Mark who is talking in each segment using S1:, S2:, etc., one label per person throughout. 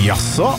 S1: Jaså?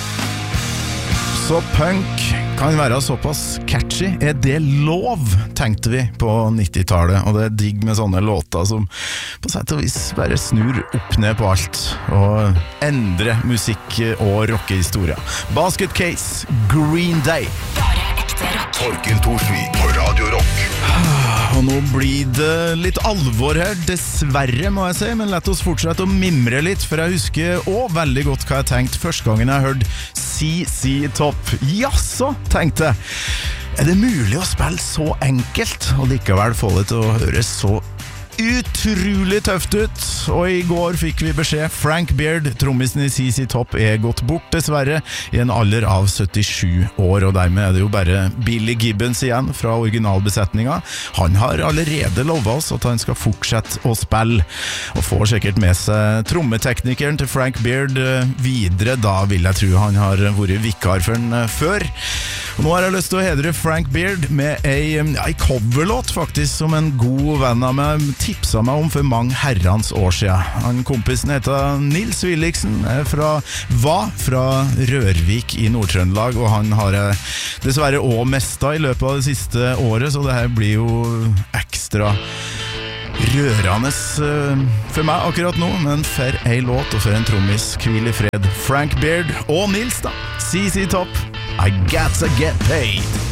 S1: Så punk kan være såpass catchy. Det lov, tenkte vi på 90-tallet. Og det digg med sånne låter som på sett og vis bare snur opp ned på alt og endrer musikk og rockehistoria. Basket Case, Green Day.
S2: Bare ekte rock.
S3: Torkild Thorsvik på Radio Rock.
S1: Og nå blir det litt alvor her, dessverre må jeg si, men lett oss fortsette å mimre litt, for jeg husker også veldig godt hva jeg tenkte første gangen jeg hørte CC Top. Jaså, tenkte jeg. Det mulig å spille så enkelt, og likevel få det til å høres så utrolig tøft ut? Og i går fikk vi beskjed: Frank Beard, trommisen i CC Top, gått bort dessverre i en alder av 77 år, og dermed det jo bare Billy Gibbons igjen fra originalbesetninga. Han har allerede lovet oss at han skal fortsette å spille, og får sikkert med seg trommeteknikeren til Frank Beard videre. Da vil jeg tro han har vært vikar for han før. Og nå har jeg lyst til å hedre Frank Beard med en coverlåt faktisk, som en god venn av meg tipsa meg om for mange herrens år siden. Han kompisen heter Nils Williksen, fra Rørvik i Nord-Trøndelag, og han har dessverre også mistet i løpet av det siste året, så det her blir jo ekstra rørende for meg akkurat nå, men for en låt og for en trommis, hvil i fred Frank Beard og Nils da, CC Top, I Gotta Get Paid.